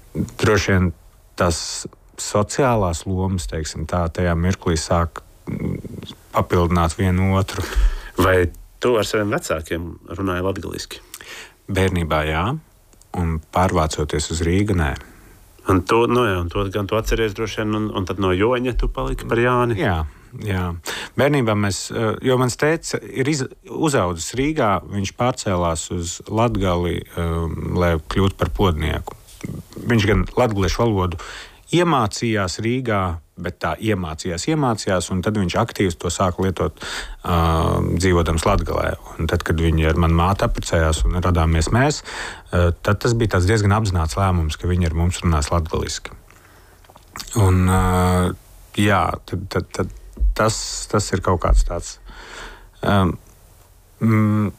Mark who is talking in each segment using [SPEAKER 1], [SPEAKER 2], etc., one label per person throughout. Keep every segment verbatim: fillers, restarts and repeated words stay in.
[SPEAKER 1] droši vien tas sociālās lomas, teiksim tā, tajā mirklī sāk papildināt vienu otru.
[SPEAKER 2] Vai tu ar saviem vecākiem runāji latgaliski?
[SPEAKER 1] Bērnībā jā, un pārvācoties uz Rīgu, nē.
[SPEAKER 2] Un to, nu jā, un to gan tu atceries droši vien, un, un tad no Joņa tu paliki par Jāni?
[SPEAKER 1] Jā, jā. Bērnībā mēs, jo mans tēvs ir iz, uzaudzis Rīgā, viņš pārcēlās uz Latgali, um, lai kļūtu par podnieku. Viņš gan latgaliešu valodu iemācījās Rīgā, bet tā iemācījās, iemācījās, un tad viņš aktīvi to sāka lietot uh, dzīvodams Latgalē. Un tad, kad viņi ar mani māti apprecējās un radāmies mēs, uh, tad tas bija tāds diezgan apzināts lēmums, ka viņi ar mums runās latgaliski. Un uh, jā, tad, tad, tad tas, tas ir kaut kāds tāds... Um, mm,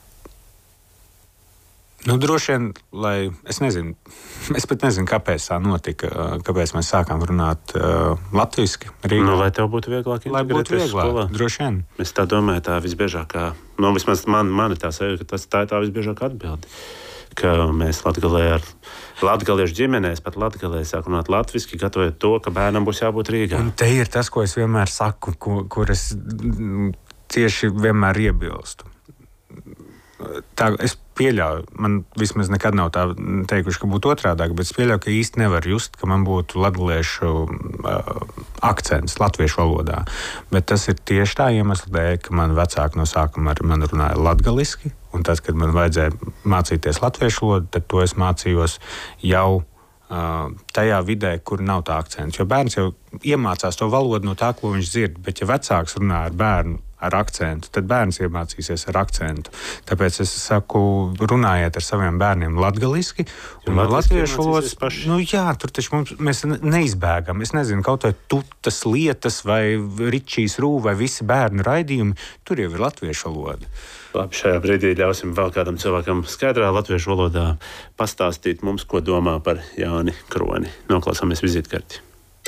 [SPEAKER 1] Nu, droši vien, lai es nezinu, es pat nezinu, kāpēc tā notika, kāpēc mēs sākām runāt uh, latviski Rīgā.
[SPEAKER 2] Nu, lai tev būtu vieglāk integrēties skolā.
[SPEAKER 1] Droši vien.
[SPEAKER 2] Es tā domāju, tā visbiežākā, nu, vismaz man, man ir tā sajūta, ka tas, tā ir tā visbiežākā atbildi. Ka mēs Latgalē ar latgaliešu ģimenēs, pat Latgalē sāk runāt latviski, gatavojot to, ka bērnam būs jābūt Rīgā.
[SPEAKER 1] Un te ir tas, ko es vienmēr saku, kur, kur es tieši vienmēr iebilstu. Tā, es pieļauju, man vismaz nekad nav tā teikuši, ka būtu otrādāk, bet es pieļauju, ka īsti nevar just, ka man būtu latgaliešu uh, akcents latviešu valodā. Bet tas ir tieši tā iemesla dēļ, ka man vecāki no sākuma ar mani runāja latgaliski, un tad, kad man vajadzēja mācīties latviešu valodu, tad to es mācījos jau uh, tajā vidē, kur nav tā akcents. Jo bērns jau iemācās to valodu no tā, ko viņš dzird, bet ja vecāks runā ar bērnu ar akcentu, tad bērns iemācīsies ar akcentu. Tāpēc es saku, runājiet ar saviem bērniem latgaliski, un latviešu valodas paši. Nu jā, tur taču mums, mēs neizbēgam. Es nezinu, kaut vai tutas lietas, vai ričīs rū, vai visi bērnu raidījumi, tur jau ir latviešu valoda.
[SPEAKER 2] Labi, šajā brīdī ļausim vēl kādam cilvēkam skaidrā latviešu valodā pastāstīt mums, ko domā par Jāni Kroni. Noklausāmies vizītkarti.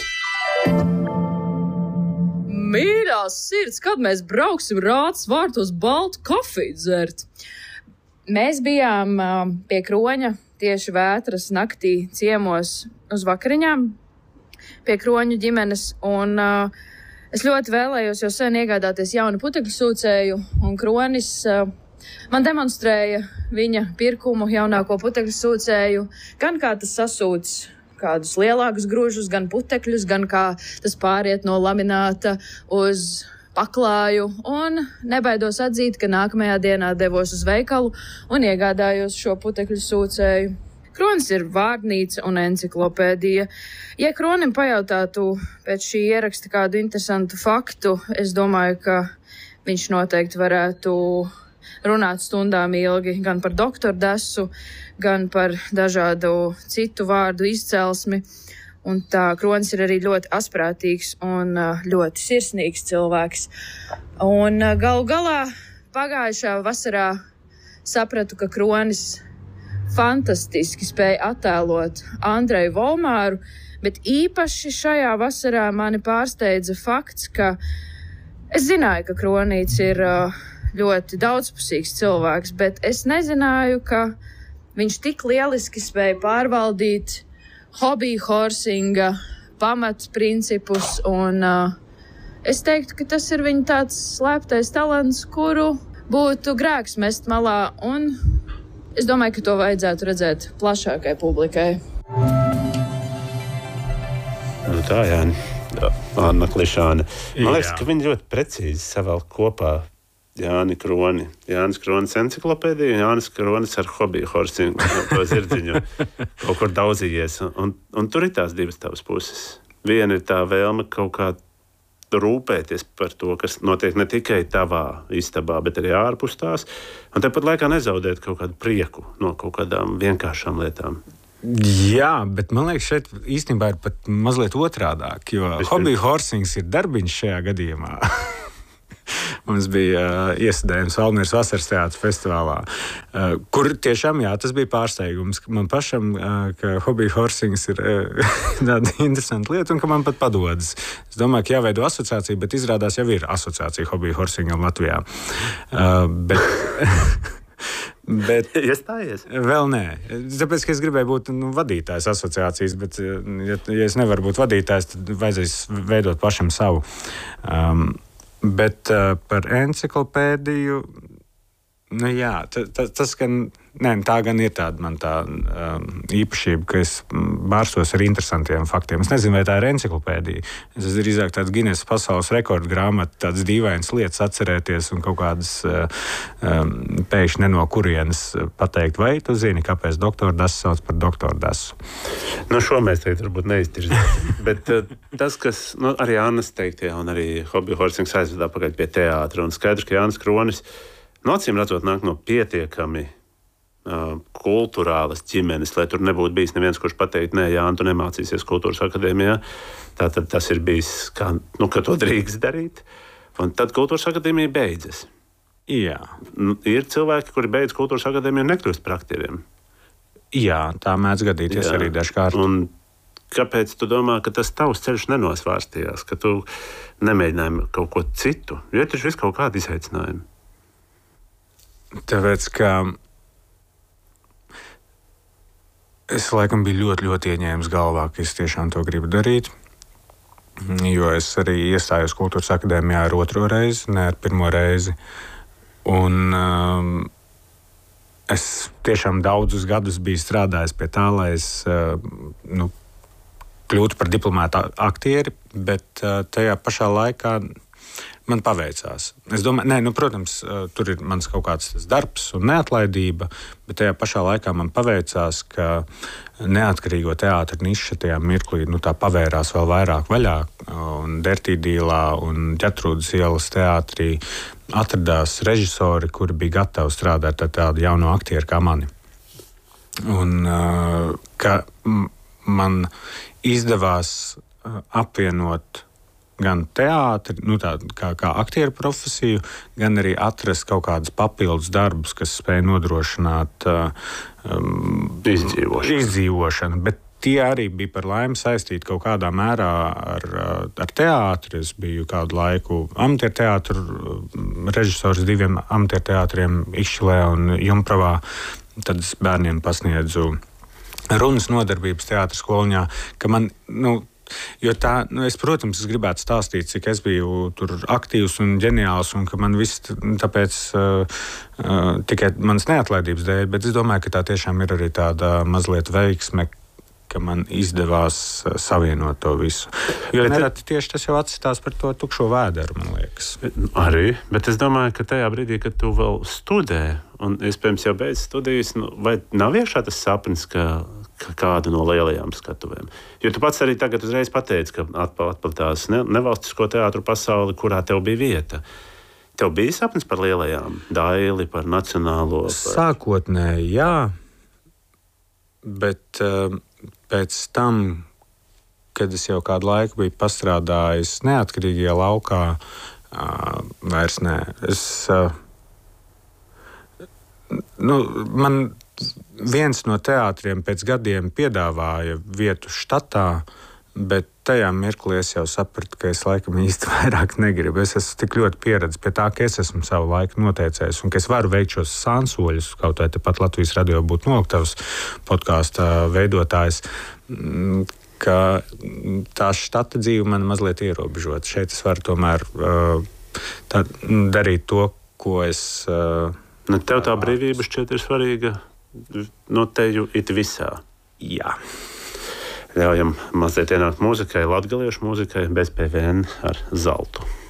[SPEAKER 3] Mīļās sirds, kad mēs brauksim Rātas vārtos baltu kafiju dzert? Mēs bijām uh, pie Kroņa tieši vētras naktī ciemos uz vakariņām pie Kroņu ģimenes, un uh, es ļoti vēlējos jau sen iegādāties jaunu putekļu sūcēju, un Kronis uh, man demonstrēja viņa pirkumu jaunāko putekļu sūcēju, gan kā tas sasūts kādus lielākus grūžus, gan putekļus, gan kā tas pāriet no lamināta uz paklāju, un nebaidos atzīt, ka nākamajā dienā devos uz veikalu un iegādājos šo putekļu sūcēju. Kronis ir vārnīca un enciklopēdija. Ja Kronim pajautātu pēc šī ieraksta kādu interesantu faktu, es domāju, ka viņš noteikti varētu runāt stundām ilgi gan par doktoru Desu, gan par dažādu citu vārdu izcelsmi. Un tā Kronis ir arī ļoti asprātīgs un ļoti sirsnīgs cilvēks. Un galu galā pagājušā vasarā sapratu, ka Kronis fantastiski spēja attēlot Andreju Volmāru, bet īpaši šajā vasarā mani pārsteidza fakts, ka es zināju, ka Kronīts ir ļoti daudzpusīgs cilvēks, bet es nezināju, ka viņš tik lieliski spēja pārvaldīt hobby horsinga pamatprincipus, un uh, es teiktu, ka tas ir viņa tāds slēptais talants, kuru būtu grēks mest malā, un es domāju, ka to vajadzētu redzēt plašākai publikai.
[SPEAKER 2] Nu tā, Jāni. Anna Klišāne. Man liekas, ka viņi ļoti precīzi savēl kopā Jāni Kroni. Jānis Kronis enciklopēdija, Jānis Kronis ar hobiju horsingu, to zirdziņu kaut kur daudzījies. Un, un tur ir tās divas tavas puses. Viena ir tā vēlme kaut kā rūpēties par to, kas notiek ne tikai tavā istabā, bet arī ārpus tās. Un tāpat laikā nezaudēt kaut kādu prieku no kaut kādām vienkāršām lietām.
[SPEAKER 1] Jā, bet man liekas, šeit īstenībā ir pat mazliet otrādāk, jo hobby horsings ir darbiņš šajā gadījumā. Mums bija uh, iestrādājums Valmieras vasaras teātra festivālā, uh, kur tiešām, jā, tas bija pārsteigums man pašam, uh, ka hobby horsings ir uh, tāda interesanta lieta un ka man pat padodas. Es domāju, ka jāveido asociācija, bet izrādās jau ir asociācija hobby horsingam Latvijā. Uh, bet, Bet
[SPEAKER 2] iestājies?
[SPEAKER 1] Vēl nē. Tāpēc, ka es gribēju būt nu, vadītājs asociācijas, bet, ja, ja es nevaru būt vadītājs, tad vajadzēs veidot pašam savu. Um, bet uh, par enciklopēdiju, nu jā, ta, ta, tas gan, nē, tā gan ir tāda man tā um, īpašība, ka es bārstos ar interesantiem faktiem. Es nezinu, vai tā ir enciklopēdija. Es esmu drīzāk tāds Guinness pasaules rekordu grāmata, tādas dīvainas lietas atcerēties un kaut kādas uh, um, pēkšņi ne no kurienes pateikt, vai tu zini, kāpēc doktoru dasu sauc par doktoru dasu.
[SPEAKER 2] Nu, šo mēs teikt varbūt neiztirzēsim. Bet uh, tas, kas nu, arī Annas teiktie un arī Hobija Horsings aizvedā pagaid pie teātra un skaidrs, ka Jānis Kronis no acīm redzot nāk no pietiekami uh, kulturālas ģimenes, lai tur nebūtu bijis neviens, kurš pateikt, nē, Jāni, tu nemācīsies kultūras akadēmijā. Tātad tas ir bijis, kā, nu, ka to drīkst darīt. Un tad kultūras akadēmija beidzas.
[SPEAKER 1] Jā.
[SPEAKER 2] Nu, ir cilvēki, kuri beidz kultūras akadēmiju un nekļūst par aktieriem.
[SPEAKER 1] Jā, tā mēdz gadīties Jā. Arī dažkārt.
[SPEAKER 2] Un kāpēc tu domā, ka tas tavs ceļš nenosvārstījās, ka tu nemēģināji kaut ko citu? Jo ir taču viss kaut kādi izaicinājumi.
[SPEAKER 1] Tāpēc, ka es laikam biju ļoti, ļoti ieņēmis galvā, ka es tiešām to gribu darīt. Jo es arī iestājos kultūras akadēmijā ar otro reizi, ne ar pirmo reizi. Un um, es tiešām daudzus gadus biju strādājis pie tā, lai es uh, nu, kļūtu par diplomātu aktieri, bet uh, tajā pašā laikā man paveicās. Es domāju, nē, nu, protams, tur ir mans kaut kāds darbs un neatlaidība, bet tajā pašā laikā man paveicās, ka neatkarīgo teātra niša tajā mirklī nu, tā pavērās vēl vairāk vaļā. Un Dertīdīlā un Ģetrūdas ielas teātrī atradās režisori, kuri bija gatavi strādāt ar tādu jaunu aktieru kā mani. Un ka man izdevās apvienot gan teātri, nu tā, kā, kā aktieru profesiju, gan arī atrast kaut kādus papildus darbus, kas spēj nodrošināt um,
[SPEAKER 2] izdzīvošanu.
[SPEAKER 1] izdzīvošanu. Bet tie arī bija par laimi saistīti kaut kādā mērā ar, ar teātri. Es biju kādu laiku amatieru teātru režisors diviem amatieru teātriem Ikšķilē un Jumpravā. Tad es bērniem pasniedzu runas nodarbības teātra skoliņā, ka man, nu, jo tā, nu, es, protams, es gribētu stāstīt, cik es biju tur aktīvs un ģeniāls, un ka man viss tāpēc uh, uh, tikai manas neatlaidības dēļ, bet es domāju, ka tā tiešām ir arī tāda mazliet veiksme, ka man izdevās uh, savienot to visu. Jo nereti tieši tas jau atsitās par to tukšo vēderu, man liekas.
[SPEAKER 2] Arī, bet es domāju, ka tajā brīdī, kad tu vēl studē, un iespējams jau beidz studijas, nu, vai nav iekšā tas sapnis, ka kādu no lielajām skatuvēm. Jo tu pats arī tagad uzreiz pateici, ka atplatās ne, nevalstisko teātru pasauli, kurā tev bija vieta. Tev bija sapnis par lielajām, Daili, par nacionālo? Par...
[SPEAKER 1] Sākotnēji, jā, bet uh, pēc tam, kad es jau kādu laiku biju pastrādājis neatkarīgajā laukā, uh, vairs nē. Es, uh, nu, man viens no teātriem pēc gadiem piedāvāja vietu štatā, bet tajā mirklī es jau sapratu, ka es laikam īsti vairāk negribu. Es esmu tik ļoti pieredzējis pie tā, ka es esmu savu laiku noteicējis un ka es varu veikt šos sānsoļus, kaut vai tepat Latvijas radio būtu Noliktavas podkāsta veidotājs, ka tā štata dzīve man mazliet ierobežota. Šeit es varu tomēr uh, tā, darīt to, ko es... Uh,
[SPEAKER 2] nu, tev tā brīvība šķiet ir svarīga no teju it visā.
[SPEAKER 1] Jā.
[SPEAKER 2] Ļaujam mazliet ienākt mūzikai, latgaliešu mūzikai, bez P V N ar Zaltu.